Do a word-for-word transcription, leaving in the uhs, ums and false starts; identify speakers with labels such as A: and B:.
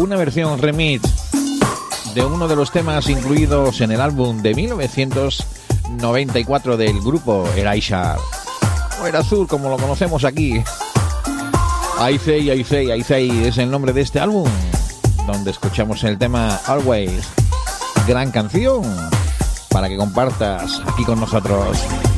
A: una versión remix de uno de los temas incluidos en el álbum de mil novecientos noventa y cuatro del grupo Erasure, o El Azul como lo conocemos aquí. I Say, I Say, I Say es el nombre de este álbum, donde escuchamos el tema Always. Gran canción para que compartas aquí con nosotros.